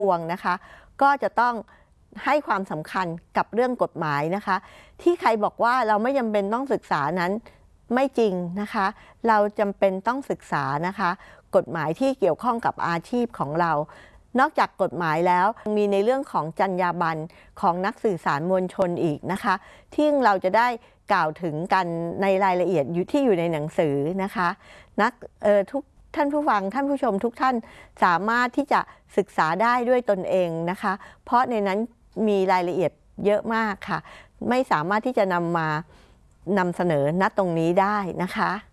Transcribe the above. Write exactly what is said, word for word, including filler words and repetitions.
ปวงนะคะก็จะต้องให้ความสำคัญกับเรื่องกฎหมายนะคะที่ใครบอกว่าเราไม่จำเป็นต้องศึกษานั้นไม่จริงนะคะเราจำเป็นต้องศึกษานะคะกฎหมายที่เกี่ยวข้องกับอาชีพของเรานอกจากกฎหมายแล้วมีในเรื่องของจรรยาบรรณของนักสื่อสารมวลชนอีกนะคะที่เราจะได้กล่าวถึงกันในรายละเอียดอยู่ที่อยู่ในหนังสือนะคะนักเอ่อทุกท่านผู้ฟังท่านผู้ชมทุกท่านสามารถที่จะศึกษาได้ด้วยตนเองนะคะเพราะในนั้นมีรายละเอียดเยอะมากค่ะไม่สามารถที่จะนำมานำเสนอณตรงนี้ได้นะคะ